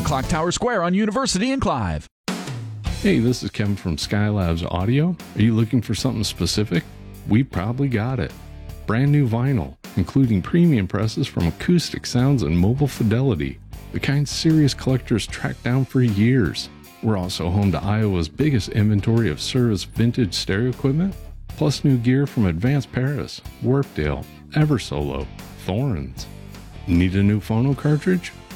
in Clock Tower Square on University and Clive. Hey, this is Kevin from Skylabs Audio. Are you looking for something specific? We probably got it. Brand new vinyl, including premium presses from Acoustic Sounds and Mobile Fidelity, the kind serious collectors track down for years. We're also home to Iowa's biggest inventory of service vintage stereo equipment, plus new gear from Advanced Paris, Warpdale, Eversolo, Thorns. Need a new phono cartridge?